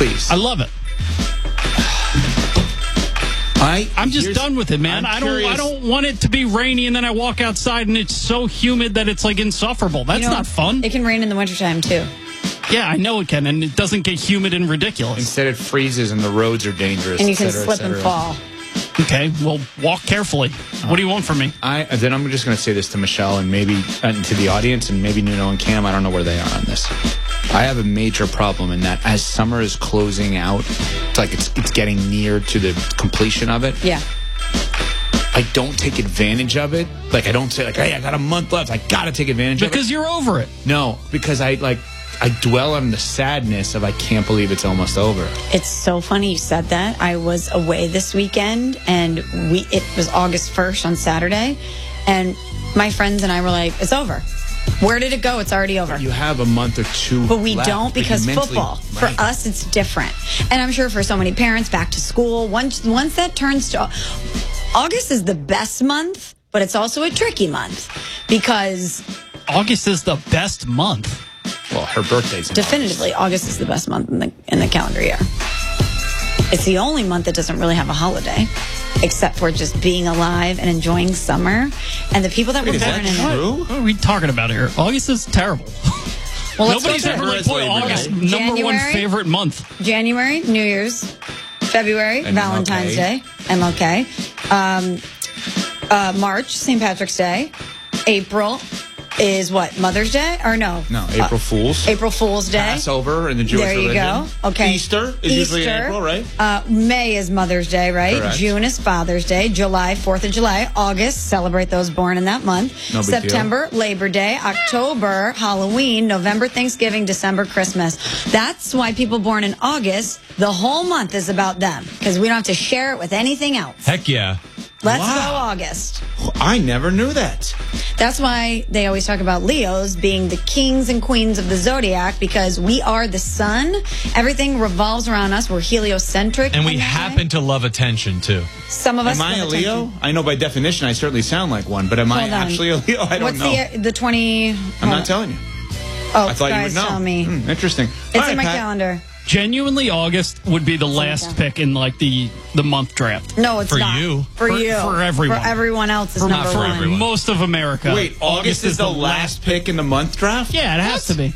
Please. I love it. I'm just done with it, man. I don't want it to be rainy and then I walk outside and it's so humid that it's like insufferable. That's not fun. It can rain in the wintertime too. Yeah, I know it can, and it doesn't get humid and ridiculous. Instead, it freezes and the roads are dangerous. And you can slip and fall. Okay, well, walk carefully. What do you want from me? Then I'm just going to say this to Michelle and maybe to the audience and maybe Nuno and Cam. I don't know where they are on this. I have a major problem in that as summer is closing out, it's like it's getting near to the completion of it. Yeah. I don't take advantage of it. Like, I don't say, like, hey, I got a month left. I got to take advantage of it. Because you're over it. No, because I dwell on the sadness of I can't believe it's almost over. It's so funny you said that. I was away this weekend, and it was August 1st on Saturday, and my friends and I were like, it's over. Where did it go? It's already over. You have a month or two But we left, don't because football. For right. us, it's different. And I'm sure for so many parents, back to school, once that turns to... August is the best month, but it's also a tricky month because... August is the best month. Well, her birthday's in definitively, August is the best month in the calendar year. It's the only month that doesn't really have a holiday, except for just being alive and enjoying summer. And the people that were born in it. What are we talking about here? August is terrible. Well, nobody's ever like, boy, August, number one favorite month. January, New Year's. February, Valentine's Day, MLK. March, St. Patrick's Day. April is what? Mother's Day? Or no? No, April Fool's. April Fool's Day. Passover in the Jewish religion. There you go. Okay. Easter is usually in April, right? May is Mother's Day, right? Correct. June is Father's Day. July, 4th of July. August, celebrate those born in that month. No big September, Labor Day. October, Halloween. November, Thanksgiving. December, Christmas. That's why people born in August, the whole month is about them. Because we don't have to share it with anything else. Heck yeah. Let's go August. I never knew that. That's why they always talk about Leos being the kings and queens of the zodiac, because we are the sun. Everything revolves around us. We're heliocentric. And we happen to love attention, too. Some of us Am I a love Leo? attention. I know by definition I certainly sound like one, but am I actually a Leo? I don't know. What's the 20... I'm not telling you. Oh, I thought guys, you would know. tell me. Interesting. It's in my calendar. Genuinely, August would be the last pick in like the month draft. No, it's For not. you. For you. For everyone. For everyone else is For number one. everyone. most of America. Wait, August is the last pick in the month draft? Yeah, it has to be.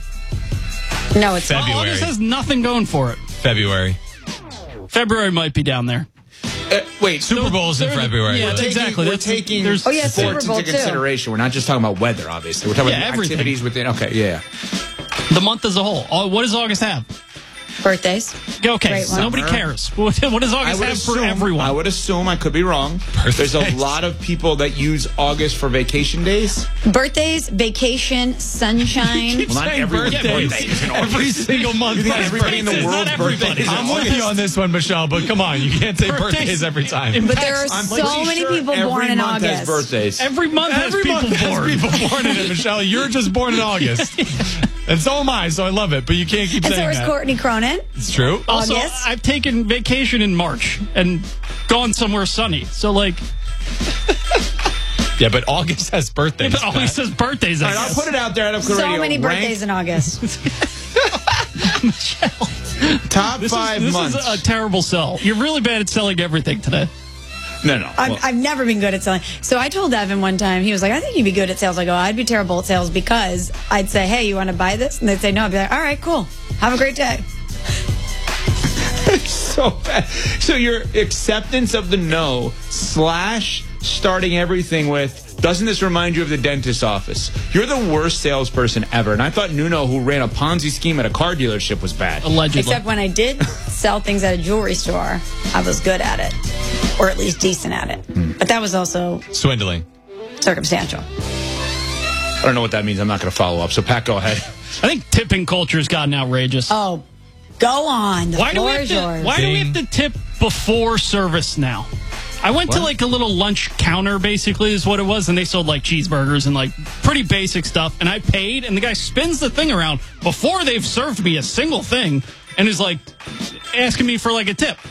No, it's not. February. August has nothing going for it. February. February might be down there. Wait, Super Bowl's in February. Yeah, exactly. We're That's- taking there's- Oh, yeah, sports Super Bowl, into too. consideration. We're not just talking about weather, obviously. We're talking about everything. activities within. Okay, yeah. The month as a whole. What does August have? Birthdays. Okay, Great one. nobody cares. What does August have for everyone? I would assume, I could be wrong. There's a lot of people that use August for vacation days. Birthdays, vacation, sunshine. Well, not everyone's birthday is in August. Every single month. You think has everybody in the birthdays. world's Not everybody. birthday is in I'm with you on this one, Michelle, but come on. You can't say birthdays every time. But there are I'm so pretty many sure people every born in month has August. birthdays. Every month has Every people month has born. people born in it, Michelle. You're just born in August. And so am I, so I love it. But you can't keep And so saying is that. Courtney Cronin. It's true. Also, August. I've taken vacation in March and gone somewhere sunny. So, like, Yeah, but August has birthdays. it always says birthdays. I All right, I'll guess. put it out there. Adam So Radio. many Rank birthdays in August. top This 5 is months. a terrible sell. You're really bad at selling everything today. No. I've never been good at selling. So I told Evan one time, he was like, I think you'd be good at sales. I go, I'd be terrible at sales because I'd say, hey, you want to buy this? And they'd say no. I'd be like, all right, cool. Have a great day. So bad. So your acceptance of the no / starting everything with, doesn't this remind you of the dentist's office? You're the worst salesperson ever. And I thought Nuno, who ran a Ponzi scheme at a car dealership, was bad. Allegedly. Except when I did sell things at a jewelry store, I was good at it. Or at least decent at it. But that was also Swindling. circumstantial. I don't know what that means. I'm not going to follow up. So, Pat, go ahead. I think tipping culture has gotten outrageous. Oh, go on. The Why do we floor have is to, yours. why do we have to tip before service now? I went to like a little lunch counter, basically, is what it was, and they sold like cheeseburgers and like pretty basic stuff. And I paid, and the guy spins the thing around before they've served me a single thing and is like asking me for like a tip.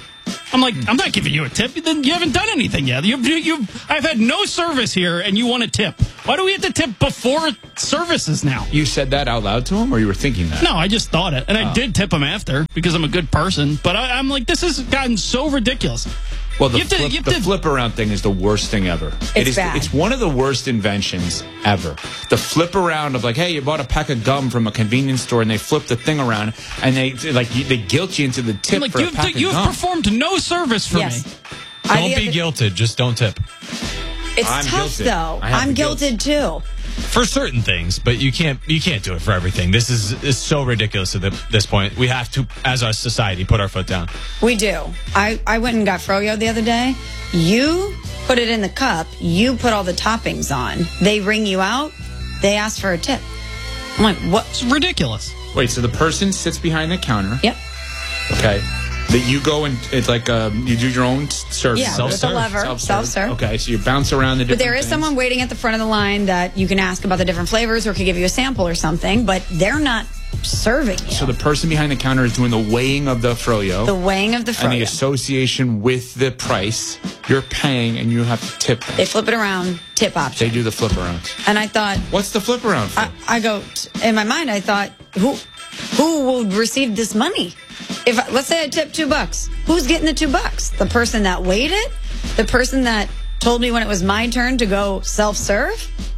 I'm like, I'm not giving you a tip. Then you haven't done anything yet. I've had no service here, and you want a tip. Why do we have to tip before services now? You said that out loud to him, or you were thinking that? No, I just thought it. And I did tip him after because I'm a good person. But I'm like, this has gotten so ridiculous. Well, the flip around thing is the worst thing ever. It's bad. It's one of the worst inventions ever. The flip around of like, hey, you bought a pack of gum from a convenience store and they flip the thing around and they guilt you into the tip for a pack of gum. You've performed no service for me. Don't be guilted. Just don't tip. It's tough though. I'm guilted too. For certain things, but you can't do it for everything. This is so ridiculous at this point. We have to, as a society, put our foot down. We do. I went and got froyo the other day. You put it in the cup. You put all the toppings on. They ring you out. They ask for a tip. I'm like, what? It's ridiculous. Wait, so the person sits behind the counter. Yep. Okay. That you go and it's like you do your own service. Yeah, with a lever, self-serve. Okay, so you bounce around the different But there is things. someone waiting at the front of the line that you can ask about the different flavors or could give you a sample or something, but they're not serving you. So the person behind the counter is doing the weighing of the froyo. The weighing of the froyo. And the association with the price. You're paying and you have to tip them. They flip it around, tip option. They do the flip around. And I thought... What's the flip around for? I go... In my mind, I thought, who will receive this money? Let's say I tipped $2. Who's getting the $2? The person that weighed it? The person that told me when it was my turn to go self-serve?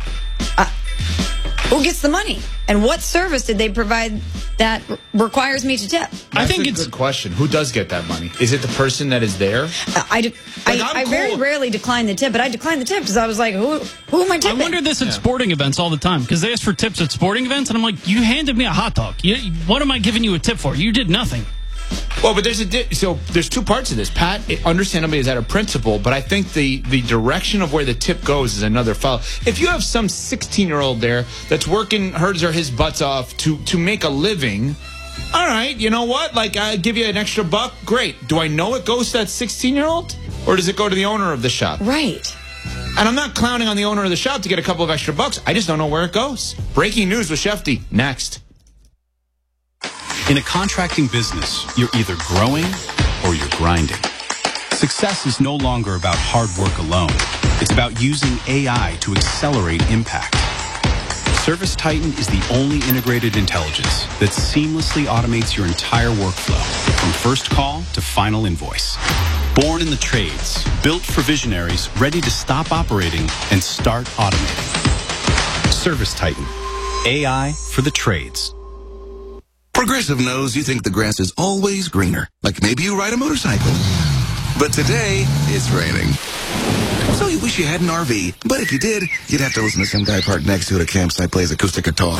Who gets the money? And what service did they provide that requires me to tip? I think it's a good question. Who does get that money? Is it the person that is there? I very rarely decline the tip, but I declined the tip because I was like, who am I tipping? I wonder this at sporting events all the time because they ask for tips at sporting events, and I'm like, you handed me a hot dog. What am I giving you a tip for? You did nothing. Well, but there's two parts of this. Pat, understandably, is at a principle, but I think the direction of where the tip goes is another follow. If you have some 16-year-old there that's working hers or his butts off to make a living, all right, you know what? Like, I give you an extra $1, great. Do I know it goes to that 16-year-old, or does it go to the owner of the shop? Right. And I'm not clowning on the owner of the shop to get a couple of extra $. I just don't know where it goes. Breaking news with Shefty next. In a contracting business, you're either growing or you're grinding. Success is no longer about hard work alone. It's about using AI to accelerate impact. ServiceTitan is the only integrated intelligence that seamlessly automates your entire workflow, from first call to final invoice. Born in the trades, built for visionaries ready to stop operating and start automating. ServiceTitan, AI for the trades. Progressive knows you think the grass is always greener, like maybe you ride a motorcycle. But today, it's raining. So you wish you had an RV, but if you did, you'd have to listen to some guy parked next to it at a campsite plays acoustic guitar.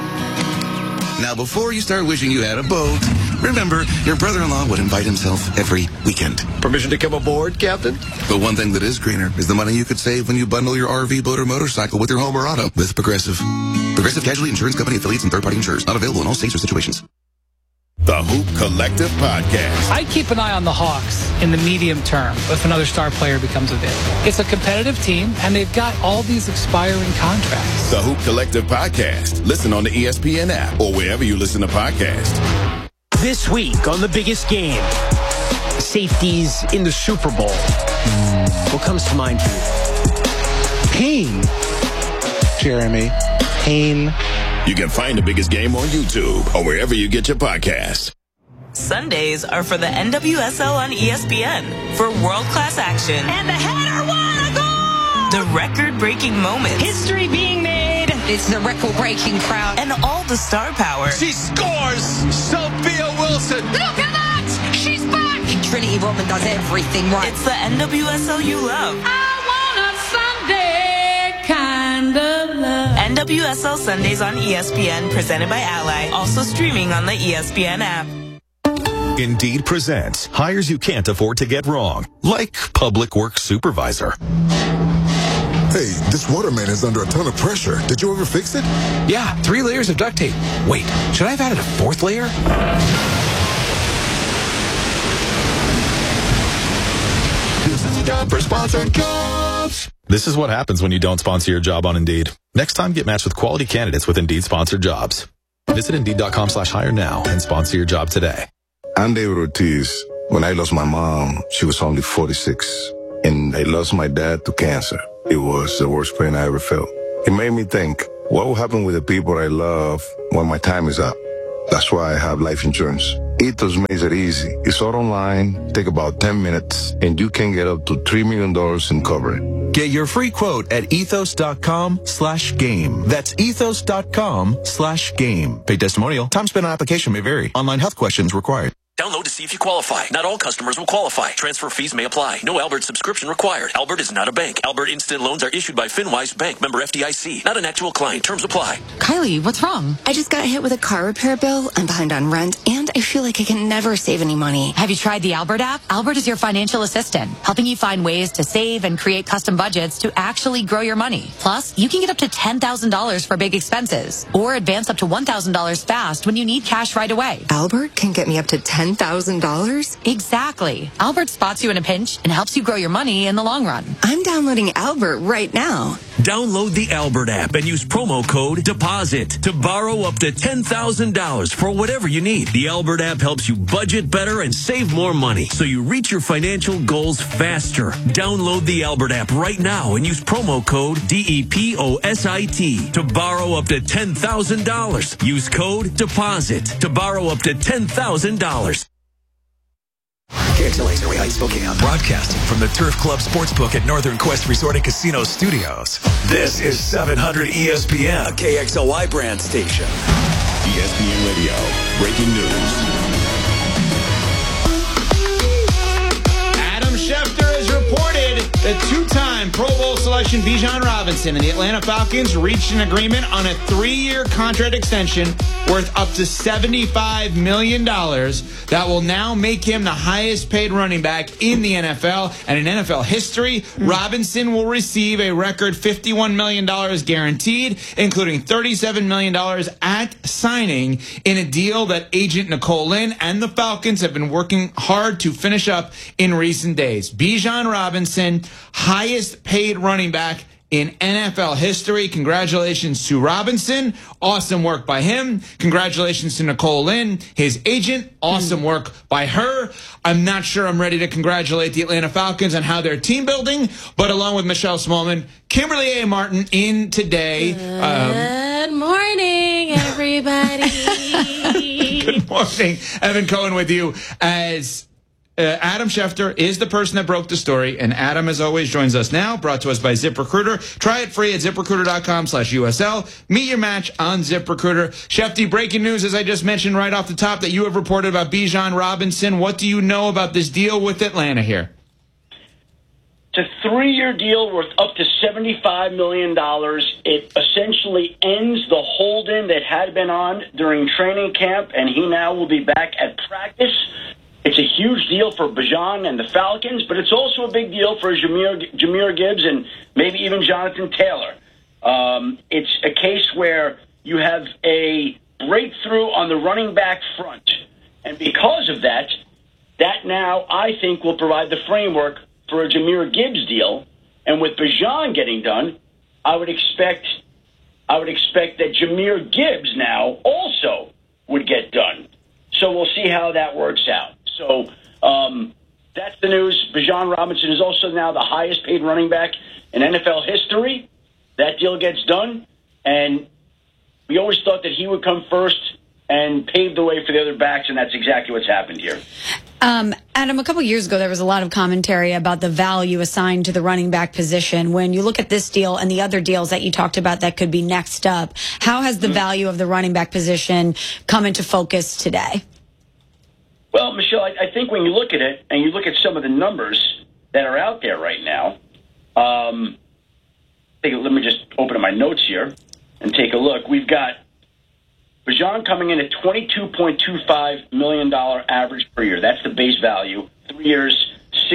Now, before you start wishing you had a boat, remember, your brother-in-law would invite himself every weekend. Permission to come aboard, Captain? But one thing that is greener is the money you could save when you bundle your RV, boat, or motorcycle with your home or auto with Progressive. Progressive Casualty Insurance Company affiliates and third-party insurers. Not available in all states or situations. The Hoop Collective Podcast. I keep an eye on the Hawks in the medium term if another star player becomes available. It's a competitive team, and they've got all these expiring contracts. The Hoop Collective Podcast. Listen on the ESPN app or wherever you listen to podcasts. This week on The Biggest Game, safeties in the Super Bowl. What comes to mind for you? Pain. Jeremy. Pain. You can find The Biggest Game on YouTube or wherever you get your podcasts. Sundays are for the NWSL on ESPN for world-class action. And the header won a goal! The record-breaking moments. History being made. It's the record-breaking crowd. And all the star power. She scores! Sophia Wilson! Look at that! She's back! Trinity Rodman does everything right. It's the NWSL you love. I want a Sunday kind of love. NWSL Sundays on ESPN, presented by Ally. Also streaming on the ESPN app. Indeed presents hires you can't afford to get wrong, like public works supervisor. Hey, this waterman is under a ton of pressure. Did you ever fix it? Yeah, 3 layers of duct tape. Wait, should I have added a 4th layer? This is a job for sponsored jobs. This is what happens when you don't sponsor your job on Indeed. Next time, get matched with quality candidates with Indeed sponsored jobs. Visit Indeed.com/hire now and sponsor your job today. I'm David Ortiz. When I lost my mom, she was only 46. And I lost my dad to cancer. It was the worst pain I ever felt. It made me think, what will happen with the people I love when my time is up? That's why I have life insurance. Ethos makes it easy. It's all online, take about 10 minutes, and you can get up to $3 million in coverage. Get your free quote at ethos.com/game. That's ethos.com/game. Paid testimonial. Time spent on application may vary. Online health questions required. Download to see if you qualify. Not all customers will qualify. Transfer fees may apply. No Albert subscription required. Albert is not a bank. Albert Instant Loans are issued by FinWise Bank, member FDIC. Not an actual client. Terms apply. Kylie, what's wrong? I just got hit with a car repair bill. I'm behind on rent, and I feel like I can never save any money. Have you tried the Albert app? Albert is your financial assistant, helping you find ways to save and create custom budgets to actually grow your money. Plus, you can get up to $10,000 for big expenses, or advance up to $1,000 fast when you need cash right away. Albert can get me up to $10,000? Exactly. Albert spots you in a pinch and helps you grow your money in the long run. I'm downloading Albert right now. Download the Albert app and use promo code DEPOSIT to borrow up to $10,000 for whatever you need. The Albert app helps you budget better and save more money so you reach your financial goals faster. Download the Albert app right now and use promo code DEPOSIT to borrow up to $10,000. Use code DEPOSIT to borrow up to $10,000. KXLA 808 Spokane, broadcasting from the Turf Club Sportsbook at Northern Quest Resort and Casino Studios. This is 700 ESPN, a KXLY brand station. ESPN Radio, breaking news. Adam Schefter has reported that two-time Pro Bowl selection Bijan Robinson and the Atlanta Falcons reached an agreement on a 3-year contract extension worth up to $75 million that will now make him the highest paid running back in the NFL. And in NFL history, Robinson will receive a record $51 million guaranteed, including $37 million at signing in a deal that agent Nicole Lynn and the Falcons have been working hard to finish up in recent days. Bijan Robinson, highest paid running back in NFL history. Congratulations to Robinson. Awesome work by him. Congratulations to Nicole Lynn, his agent. Awesome work by her. I'm not sure I'm ready to congratulate the Atlanta Falcons on how they're team building, but along with Michelle Smallman, Kimberly A. Martin in today. Good morning, everybody. Good morning. Evan Cohen with you as Adam Schefter is the person that broke the story, and Adam, as always, joins us now, brought to us by ZipRecruiter. Try it free at ZipRecruiter.com/USL. Meet your match on ZipRecruiter. Shefty, breaking news, as I just mentioned right off the top, that you have reported about Bijan Robinson. What do you know about this deal with Atlanta here? It's a 3-year deal worth up to $75 million. It essentially ends the hold-in that had been on during training camp, and he now will be back at practice. It's a huge deal for Bijan and the Falcons, but it's also a big deal for Jahmyr Gibbs and maybe even Jonathan Taylor. It's a case where you have a breakthrough on the running back front. And because of that, that now, I think, will provide the framework for a Jahmyr Gibbs deal. And with Bijan getting done, I would expect that Jahmyr Gibbs now also would get done. So we'll see how that works out. So that's the news. Bijan Robinson is also now the highest paid running back in NFL history. That deal gets done, and we always thought that he would come first and pave the way for the other backs, and that's exactly what's happened here. Adam, a couple years ago, there was a lot of commentary about the value assigned to the running back position. When you look at this deal and the other deals that you talked about that could be next up, how has the value of the running back position come into focus today? Well, Michelle, I think when you look at it and you look at some of the numbers that are out there right now, let me just open up my notes here and take a look. We've got Bijan coming in at $22.25 million average per year. That's the base value. 3 years,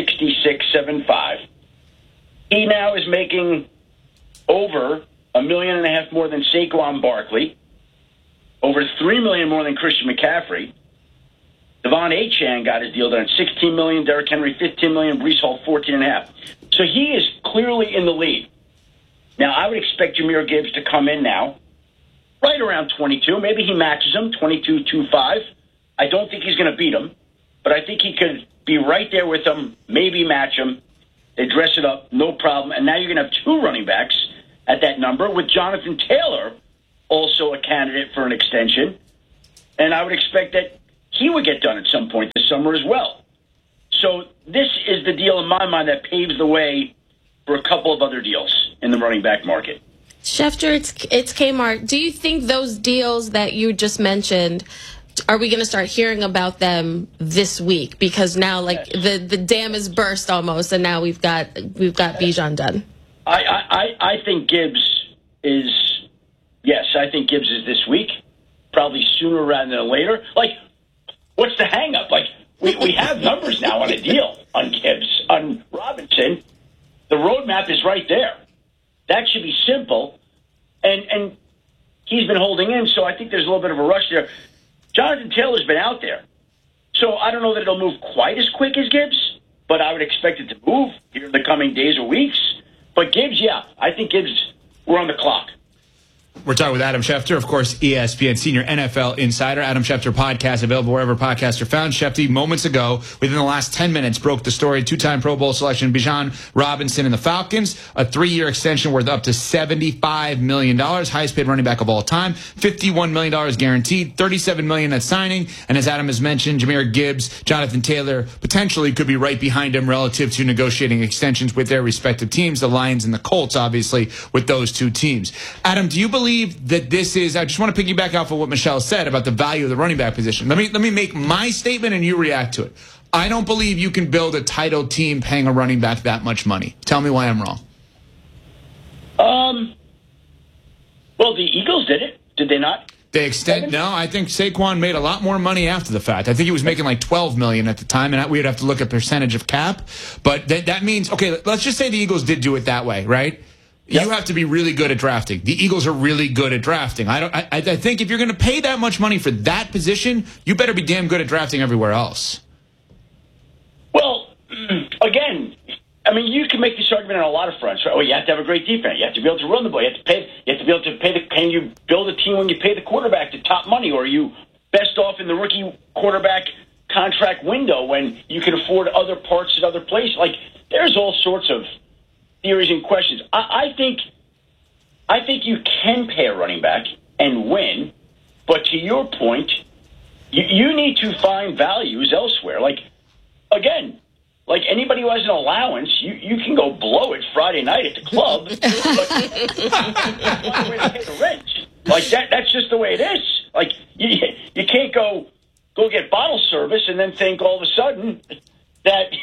$66.75. He now is making over $1.5 million more than Saquon Barkley, over $3 million more than Christian McCaffrey. Devon Achane got his deal done at $16 million. Derrick Henry, $15 million. Breece Hall, $14.5. So he is clearly in the lead. Now, I would expect Jahmyr Gibbs to come in now, right around 22. Maybe he matches him, 22.25. I don't think he's going to beat him, but I think he could be right there with them, maybe match them. They dress it up, no problem. And now you're going to have 2 running backs at that number, with Jonathan Taylor also a candidate for an extension. And I would expect that he would get done at some point this summer as well. So this is the deal in my mind that paves the way for a couple of other deals in the running back market. Schefter, it's Kmart. Do you think those deals that you just mentioned, are we going to start hearing about them this week? Because now, like, the dam is burst almost, and now we've got Bijan done. I think Gibbs is, yes, I think Gibbs is this week, probably sooner rather than later. Like, what's the hang-up? Like, we have numbers now on a deal on Gibbs, on Robinson. The roadmap is right there. That should be simple. And he's been holding in, so I think there's a little bit of a rush there. Jonathan Taylor's been out there. So I don't know that it'll move quite as quick as Gibbs, but I would expect it to move here in the coming days or weeks. But Gibbs, yeah, I think Gibbs, we're on the clock. We're talking with Adam Schefter, of course, ESPN senior NFL insider. Adam Schefter podcast available wherever podcasts are found. Schefty, moments ago, within the last 10 minutes, broke the story. 2-time Pro Bowl selection, Bijan Robinson and the Falcons. A 3-year extension worth up to $75 million. Highest paid running back of all time. $51 million guaranteed. $37 million at signing. And as Adam has mentioned, Jahmyr Gibbs, Jonathan Taylor potentially could be right behind him relative to negotiating extensions with their respective teams. The Lions and the Colts, obviously, with those 2 teams. Adam, do you believe that this is, I just want to piggyback off of what Michelle said about the value of the running back position. Let me make my statement and you react to it. I don't believe you can build a title team paying a running back that much money. Tell me why I'm wrong. Well, the Eagles did it. Did they not? They extend. No, I think Saquon made a lot more money after the fact. I think he was making like $12 million at the time, and we would have to look at percentage of cap. But that means, okay, let's just say the Eagles did do it that way, right? Yep. You have to be really good at drafting. The Eagles are really good at drafting. I think if you're going to pay that much money for that position, you better be damn good at drafting everywhere else. Well, again, I mean, you can make this argument on a lot of fronts. Right? Oh, you have to have a great defense. You have to be able to run the ball. You have to be able to pay. Can you build a team when you pay the quarterback the top money, or are you best off in the rookie quarterback contract window when you can afford other parts at other places? Like, there's all sorts of theories and questions. I think you can pay a running back and win, but to your point, you need to find values elsewhere. Like, again, like anybody who has an allowance, you can go blow it Friday night at the club, but find a way to pay the rent. Like that's just the way it is. Like you can't go get bottle service and then think all of a sudden that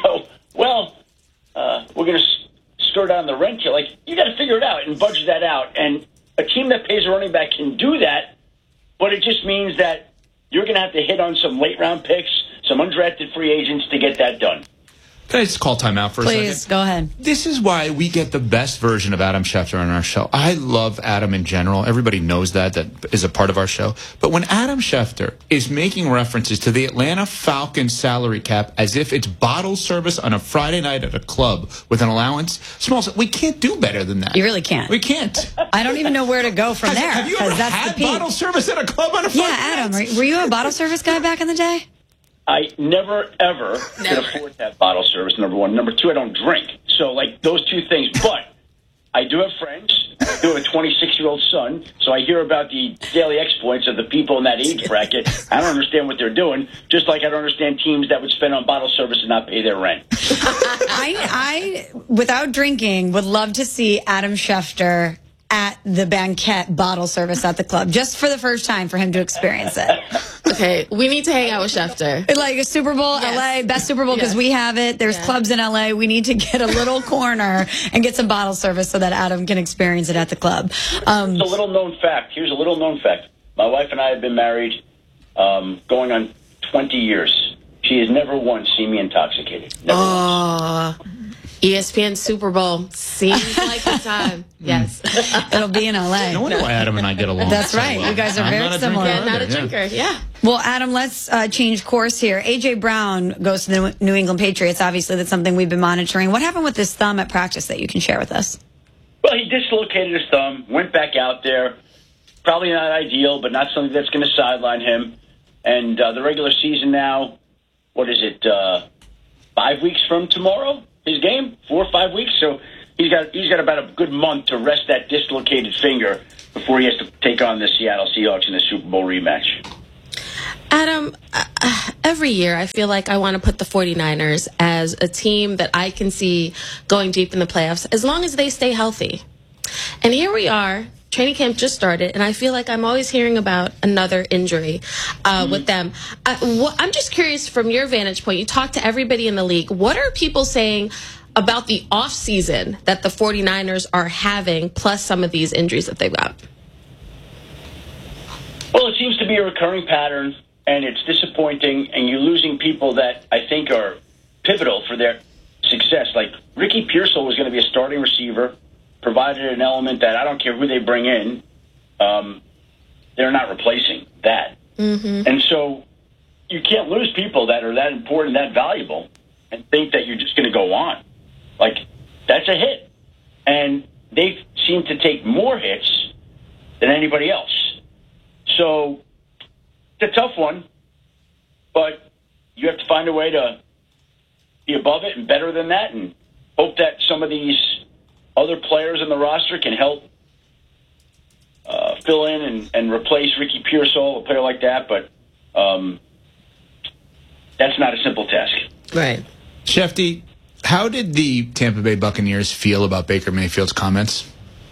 we're going to skirt on the rent here. Like, you got to figure it out and budget that out. And a team that pays a running back can do that, but it just means that you're going to have to hit on some late-round picks, some undrafted free agents to get that done. Can I just call timeout for a second? Please, go ahead. This is why we get the best version of Adam Schefter on our show. I love Adam in general. Everybody knows that is a part of our show. But when Adam Schefter is making references to the Atlanta Falcons salary cap as if it's bottle service on a Friday night at a club with an allowance, we can't do better than that. You really can't. We can't. I don't even know where to go from there. Have you ever had bottle service at a club on a Friday night? Yeah, Adam, were you a bottle service guy back in the day? I never, ever could afford that bottle service, number one. Number two, I don't drink. So, like, those 2 things. But I do have friends. I do have a 26-year-old son. So I hear about the daily exploits of the people in that age bracket. I don't understand what they're doing. Just like I don't understand teams that would spend on bottle service and not pay their rent. I without drinking, would love to see Adam Schefter at the banquet bottle service at the club, just for the first time for him to experience it. Okay, we need to hang out with Schefter. Like a Super Bowl, yes. LA, best Super Bowl, because we have it. There's clubs in LA. We need to get a little corner and get some bottle service so that Adam can experience it at the club. It's a little known fact. Here's a little known fact. My wife and I have been married going on 20 years. She has never once seen me intoxicated. Never once. ESPN Super Bowl seems like the time. Yes. It'll be in LA. No wonder why Adam and I get along. That's right. You guys are very similar. Yeah, not a drinker. Yeah. Well, Adam, let's change course here. A.J. Brown goes to the New England Patriots. Obviously, that's something we've been monitoring. What happened with his thumb at practice that you can share with us? Well, he dislocated his thumb, went back out there. Probably not ideal, but not something that's going to sideline him. And the regular season now, what is it, 5 weeks from tomorrow, his game? 4 or 5 weeks? So he's got about a good month to rest that dislocated finger before he has to take on the Seattle Seahawks in the Super Bowl rematch. Adam, every year I feel like I want to put the 49ers as a team that I can see going deep in the playoffs as long as they stay healthy. And here we are. Training camp just started, and I feel like I'm always hearing about another injury with them. I'm just curious from your vantage point. You talk to everybody in the league. What are people saying about the offseason that the 49ers are having, plus some of these injuries that they've got? Well, it seems to be a recurring pattern, and it's disappointing, and you're losing people that I think are pivotal for their success. Like Ricky Pearsall was going to be a starting receiver, provided an element that I don't care who they bring in, they're not replacing that. Mm-hmm. And so you can't lose people that are that important, that valuable, and think that you're just going to go on. Like, that's a hit. And they seem to take more hits than anybody else. So it's a tough one, but you have to find a way to be above it and better than that, and hope that some of these other players in the roster can help fill in and replace Ricky Pearsall, a player like that. But that's not a simple task. Right. Shefty, how did the Tampa Bay Buccaneers feel about Baker Mayfield's comments?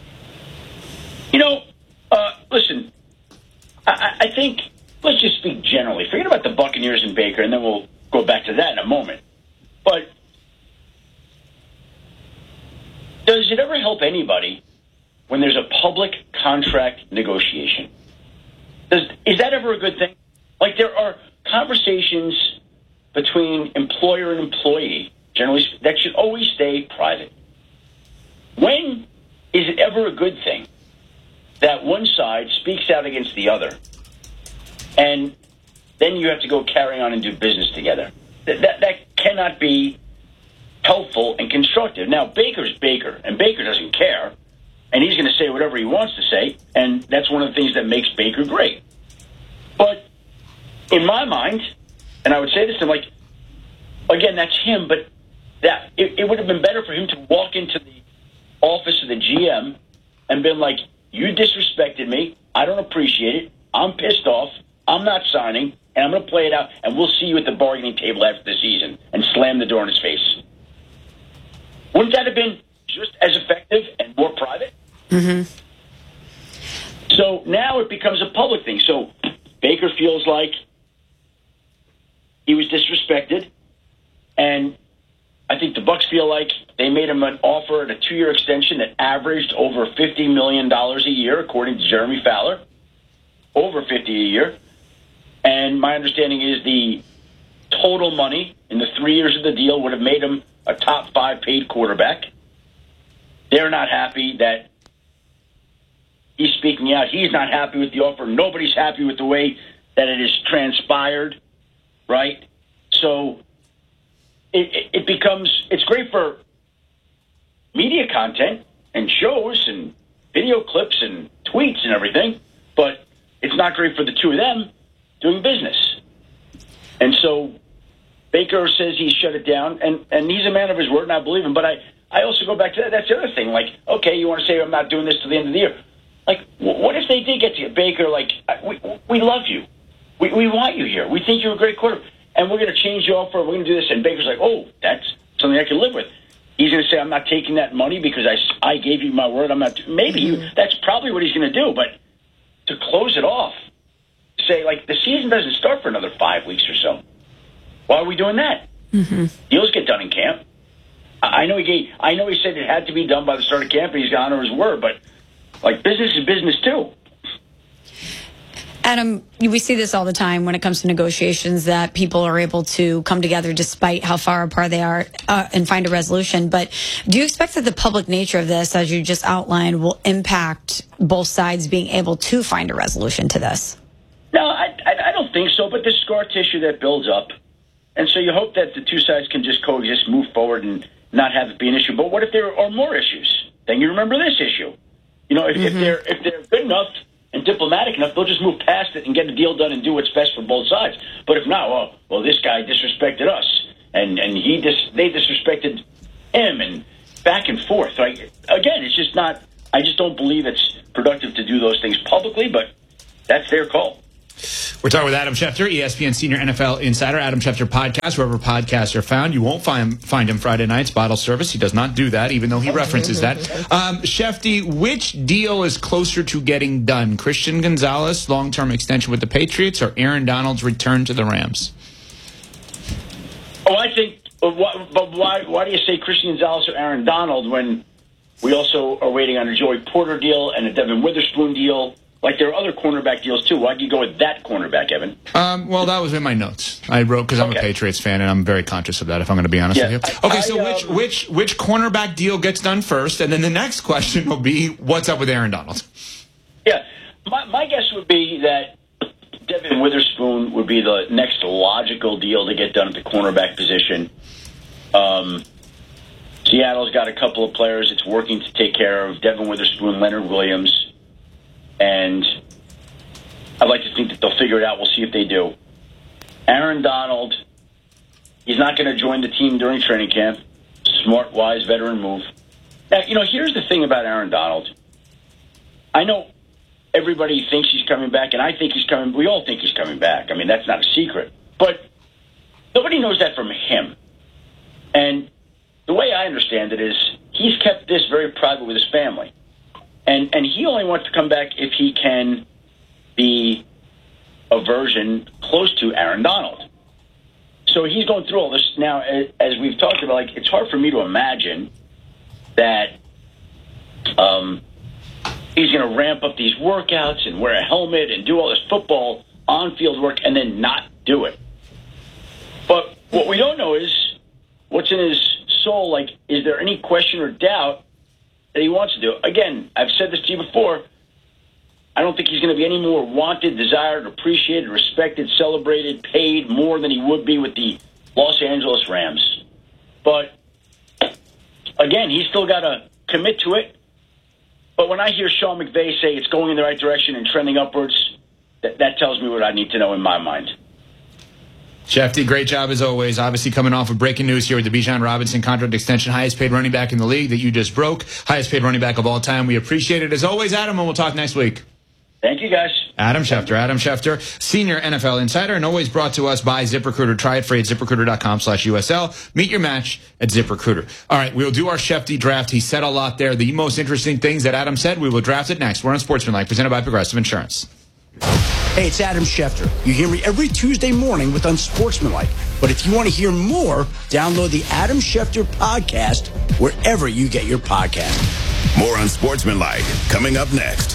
Listen, I think, let's just speak generally. Forget about the Buccaneers and Baker, and then we'll go back to that in a moment. But does it ever help anybody when there's a public contract negotiation? Is that ever a good thing? Like, there are conversations between employer and employee, generally, that should always stay private. When is it ever a good thing that one side speaks out against the other, and then you have to go carry on and do business together? That cannot be helpful and constructive. Now, Baker's Baker, and Baker doesn't care, and he's going to say whatever he wants to say, and that's one of the things that makes Baker great. But in my mind, and I would say this to him, like, again, that's him, but that it would have been better for him to walk into the office of the GM and been like, you disrespected me, I don't appreciate it, I'm pissed off, I'm not signing, and I'm going to play it out, and we'll see you at the bargaining table after the season, and slam the door in his face. Wouldn't that have been just as effective and more private? Mm-hmm. So now it becomes a public thing. So Baker feels like he was disrespected, and I think the Bucs feel like they made him an offer at a 2-year extension that averaged over $50 million a year, according to Jeremy Fowler. Over $50 a year. And my understanding is the total money in the 3 years of the deal would have made him a top 5 paid quarterback. They're not happy that he's speaking out. He's not happy with the offer. Nobody's happy with the way that it has transpired, right? So it becomes, it's great for media content and shows and video clips and tweets and everything, but it's not great for the two of them doing business. And so Baker says he's shut it down, and he's a man of his word, and I believe him. But I also go back to that. That's the other thing. Like, okay, you want to say I'm not doing this till the end of the year. Like, what if they did get to Baker, like, we love you. We want you here. We think you're a great quarterback, and we're going to change you offer. We're going to do this. And Baker's like, oh, that's something I can live with. He's going to say, I'm not taking that money because I gave you my word. I'm not. Maybe that's probably what he's going to do. But to close it off, say, like, the season doesn't start for another 5 weeks or so. Why are we doing that? Mm-hmm. Deals get done in camp. I know he said it had to be done by the start of camp, and he's going to honor his word. But, like, business is business, too. Adam, we see this all the time when it comes to negotiations, that people are able to come together despite how far apart they are and find a resolution. But do you expect that the public nature of this, as you just outlined, will impact both sides being able to find a resolution to this? No, I don't think so, but there's scar tissue that builds up. And so you hope that the two sides can just coexist, move forward, and not have it be an issue. But what if there are more issues? Then you remember this issue. You know, if they're good enough and diplomatic enough, they'll just move past it and get a deal done and do what's best for both sides. But if not, well, this guy disrespected us, and they disrespected him, and back and forth. Again, it's just not. I just don't believe it's productive to do those things publicly, but that's their call. We're talking with Adam Schefter, ESPN Senior NFL Insider. Adam Schefter podcast, wherever podcasts are found. You won't find him Friday nights, bottle service. He does not do that, even though he references that. Shefty, which deal is closer to getting done? Christian Gonzalez, long-term extension with the Patriots, or Aaron Donald's return to the Rams? Oh, I think, but why do you say Christian Gonzalez or Aaron Donald when we also are waiting on a Joey Porter deal and a Devin Witherspoon deal? Like, there are other cornerback deals, too. Why do you go with that cornerback, Evan? Well, that was in my notes. I wrote, because I'm a Patriots fan, and I'm very conscious of that, if I'm going to be honest with you. So which cornerback deal gets done first? And then the next question will be, what's up with Aaron Donald? Yeah. My guess would be that Devin Witherspoon would be the next logical deal to get done at the cornerback position. Seattle's got a couple of players it's working to take care of, Devin Witherspoon, Leonard Williams. And I'd like to think that they'll figure it out. We'll see if they do. Aaron Donald, he's not going to join the team during training camp. Smart, wise, veteran move. Now, here's the thing about Aaron Donald. I know everybody thinks he's coming back, and I think he's coming. We all think he's coming back. I mean, that's not a secret. But nobody knows that from him. And the way I understand it is he's kept this very private with his family. And he only wants to come back if he can be a version close to Aaron Donald. So he's going through all this. Now, as we've talked about, it's hard for me to imagine that he's going to ramp up these workouts and wear a helmet and do all this football on-field work and then not do it. But what we don't know is what's in his soul. Is there any question or doubt that he wants to do? Again, I've said this to you before. I don't think he's going to be any more wanted, desired, appreciated, respected, celebrated, paid more than he would be with the Los Angeles Rams. But, again, he's still got to commit to it. But when I hear Sean McVay say it's going in the right direction and trending upwards, that tells me what I need to know in my mind. Shefty, great job as always. Obviously coming off of breaking news here with the Bijan Robinson contract extension, highest paid running back in the league that you just broke, highest paid running back of all time. We appreciate it as always, Adam, and we'll talk next week. Thank you, guys. Adam Schefter, Senior NFL Insider, and always brought to us by ZipRecruiter. Try it free at ZipRecruiter.com/USL. Meet your match at ZipRecruiter. All right, we'll do our Shefty draft. He said a lot there. The most interesting things that Adam said, we will draft it next. We're on Sportsmanlike, presented by Progressive Insurance. Hey, it's Adam Schefter. You hear me every Tuesday morning with Unsportsmanlike. But if you want to hear more, download the Adam Schefter podcast wherever you get your podcast. More Unsportsmanlike coming up next.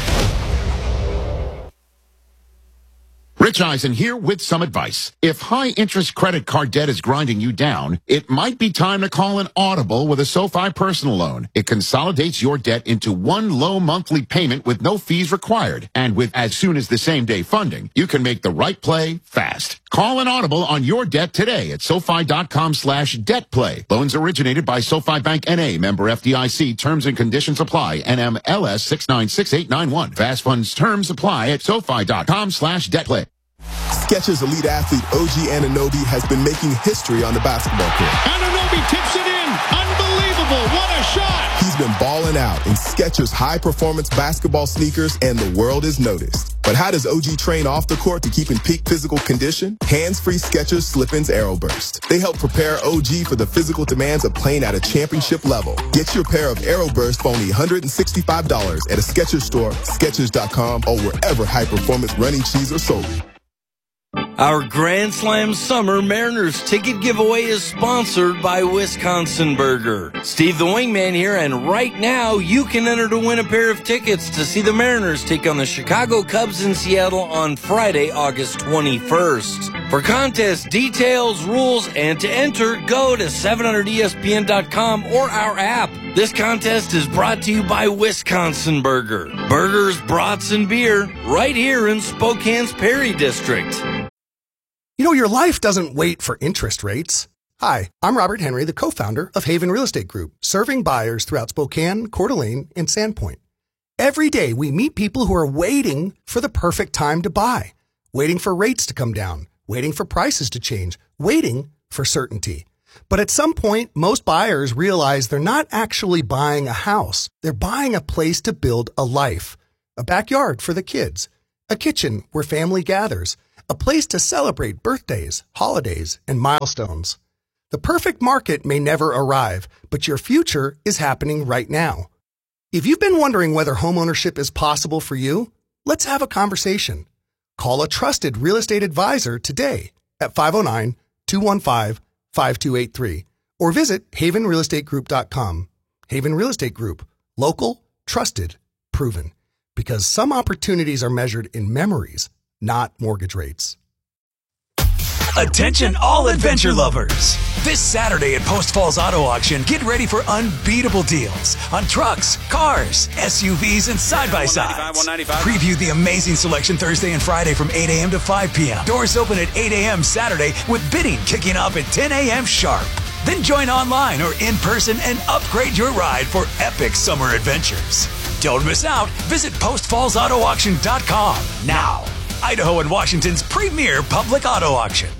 Rich Eisen here with some advice. If high-interest credit card debt is grinding you down, it might be time to call an audible with a SoFi personal loan. It consolidates your debt into one low monthly payment with no fees required. And with as soon as the same-day funding, you can make the right play fast. Call an audible on your debt today at SoFi.com/debtplay. Loans originated by SoFi Bank N.A., member FDIC. Terms and conditions apply. NMLS 696891. Fast funds terms apply at SoFi.com/debtplay. Skechers elite athlete OG Anunoby has been making history on the basketball court. Anunoby tips it in. Unbelievable. What a shot. He's been balling out in Skechers high-performance basketball sneakers, and the world has noticed. But how does OG train off the court to keep in peak physical condition? Hands-free Skechers Slip-ins Aeroburst. They help prepare OG for the physical demands of playing at a championship level. Get your pair of Aeroburst for only $165 at a Skechers store, Skechers.com, or wherever high-performance running shoes are sold. Our Grand Slam Summer Mariners ticket giveaway is sponsored by Wisconsin Burger. Steve the Wingman here, and right now you can enter to win a pair of tickets to see the Mariners take on the Chicago Cubs in Seattle on Friday, August 21st. For contest details, rules, and to enter, go to 700ESPN.com or our app. This contest is brought to you by Wisconsin Burger. Burgers, brats, and beer right here in Spokane's Perry District. You know, your life doesn't wait for interest rates. Hi, I'm Robert Henry, the co-founder of Haven Real Estate Group, serving buyers throughout Spokane, Coeur d'Alene, and Sandpoint. Every day we meet people who are waiting for the perfect time to buy, waiting for rates to come down, waiting for prices to change, waiting for certainty. But at some point, most buyers realize they're not actually buying a house. They're buying a place to build a life, a backyard for the kids, a kitchen where family gathers, a place to celebrate birthdays, holidays, and milestones. The perfect market may never arrive, but your future is happening right now. If you've been wondering whether homeownership is possible for you, let's have a conversation. Call a trusted real estate advisor today at 509-215-5283 or visit havenrealestategroup.com. Haven Real Estate Group. Local, trusted, proven. Because some opportunities are measured in memories, not mortgage rates. Attention all adventure lovers. This Saturday at Post Falls Auto Auction, get ready for unbeatable deals on trucks, cars, SUVs, and side-by-sides. Preview the amazing selection Thursday and Friday from 8 a.m. to 5 p.m. Doors open at 8 a.m. Saturday with bidding kicking off at 10 a.m. sharp. Then join online or in person and upgrade your ride for epic summer adventures. Don't miss out. Visit postfallsautoauction.com now. Idaho and Washington's premier public auto auction.